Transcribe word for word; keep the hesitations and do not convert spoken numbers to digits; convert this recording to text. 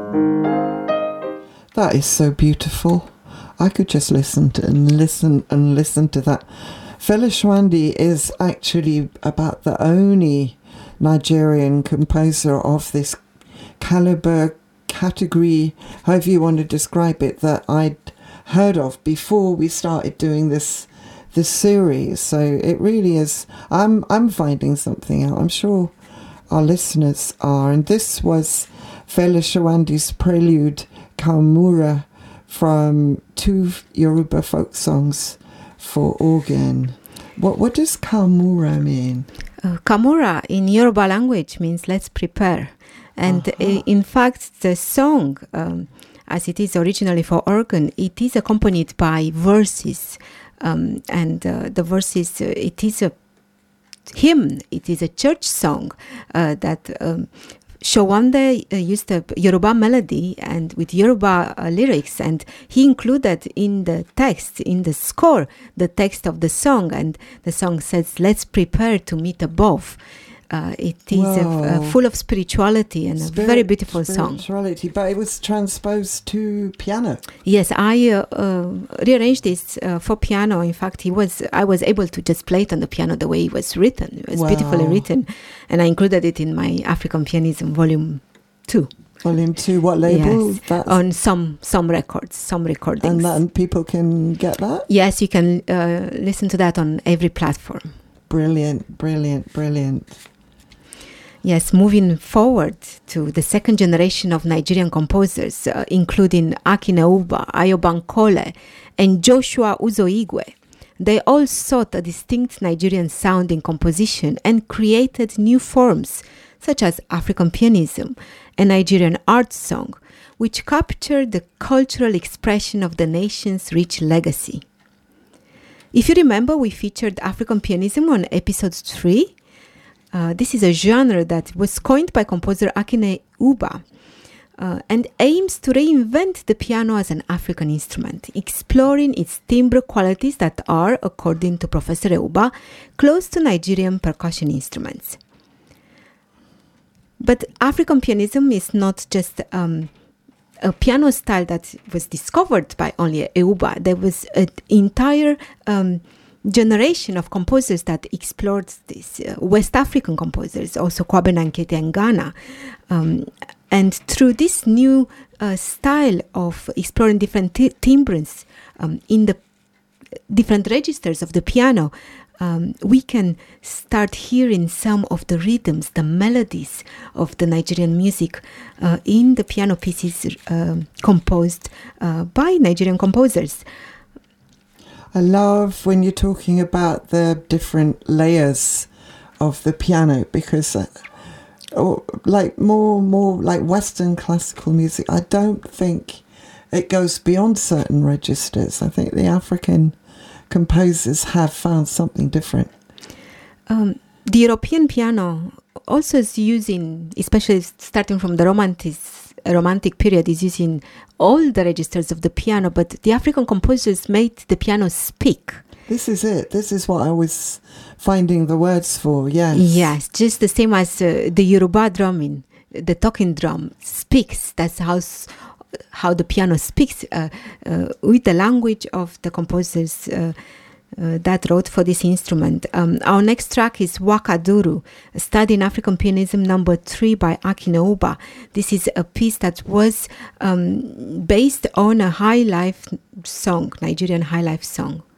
That is so beautiful. I could just listen to and listen and listen to that. Fela Shwandi is actually about the only Nigerian composer of this caliber, category, however you want to describe it, that I'd heard of before we started doing this this series. So it really is. I'm I'm finding something out. I'm sure our listeners are. And this was Fela Shwandi's prelude, Kamura, from two Yoruba folk songs for organ. What what does Kamura mean? Uh, Kamura in Yoruba language means let's prepare. And uh-huh. uh, in fact, the song, um, as it is originally for organ, it is accompanied by verses. Um, and uh, the verses, uh, it is a hymn, it is a church song uh, that um, Showande uh, used a Yoruba melody and with Yoruba uh, lyrics, and he included in the text, in the score, the text of the song, and the song says, let's prepare to meet above. Uh, it is a, uh, full of spirituality and Spirit, a very beautiful spirituality, song. But it was transposed to piano. Yes, I uh, uh, rearranged this uh, for piano. In fact, he was I was able to just play it on the piano the way it was written. It was wow. beautifully written, and I included it in my African Pianism Volume Two. Volume Two. What label? Yes, That's on some some records, some recordings, and, that, and people can get that. Yes, you can uh, listen to that on every platform. Brilliant, brilliant, brilliant. Yes, moving forward to the second generation of Nigerian composers, uh, including Akine Uba, Ayo Bankole, and Joshua Uzoigwe. They all sought a distinct Nigerian sound in composition and created new forms, such as African Pianism and Nigerian art song, which captured the cultural expression of the nation's rich legacy. If you remember, we featured African Pianism on episode three. Uh, this is a genre that was coined by composer Akine Uba uh, and aims to reinvent the piano as an African instrument, exploring its timbre qualities that are, according to Professor Uba, close to Nigerian percussion instruments. But African pianism is not just um, a piano style that was discovered by only Uba. There was an entire um, generation of composers that explored this, uh, West African composers, also Kwabena Nkete and Ghana. Um, and through this new uh, style of exploring different t- timbres um, in the different registers of the piano, um, we can start hearing some of the rhythms, the melodies of the Nigerian music uh, in the piano pieces uh, composed uh, by Nigerian composers. I love when you're talking about the different layers of the piano, because uh, oh, like more more like Western classical music, I don't think it goes beyond certain registers. I think the African composers have found something different. Um, the European piano also is using, especially starting from the Romantic romantic period, is using all the registers of the piano, but the African composers made the piano speak. This is it. This is what I was finding the words for, yes. Yes, just the same as uh, the Yoruba drumming, the talking drum speaks. That's how how the piano speaks uh, uh, with the language of the composers uh, uh, that wrote for this instrument. Um, our next track is Wakaduru, a study in African Pianism number three by Akine Uba. This is a piece that was um, based on a high life song, Nigerian high life song.